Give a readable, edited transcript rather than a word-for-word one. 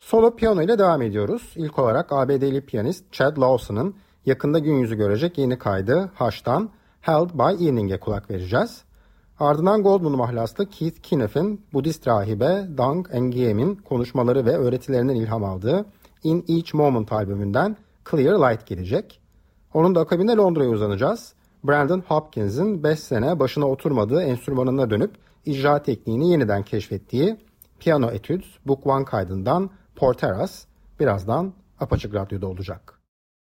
Solo piyano ile devam ediyoruz. İlk olarak ABD'li piyanist Chad Lawson'ın yakında gün yüzü görecek yeni kaydı Hush'tan Held by Evening'e kulak vereceğiz. Ardından Goldman mahlaslı Keith Kineff'in Budist rahibe Dang Ngyemin konuşmaları ve öğretilerinden ilham aldığı In Each Moment albümünden Clear Light gelecek. Onun da akabinde Londra'ya uzanacağız. Brandon Hopkins'in 5 sene başına oturmadığı enstrümanına dönüp icra tekniğini yeniden keşfettiği Piano Etudes Book One kaydından Porteras birazdan Apaçık Radyo'da olacak.